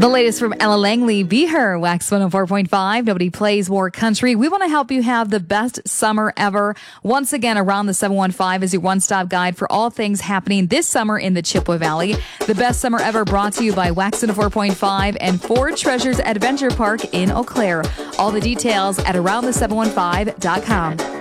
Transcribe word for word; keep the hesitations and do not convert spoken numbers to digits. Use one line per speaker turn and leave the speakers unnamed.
The latest from Ella Langley, Be Her, Wax one oh four point five. Nobody plays more country. We want to help you have the best summer ever. Once again, Around the seven one five is your one-stop guide for all things happening this summer in the Chippewa Valley. The best summer ever brought to you by Wax one oh four point five and Ford Treasures Adventure Park in Eau Claire. All the details at around the seven one five dot com.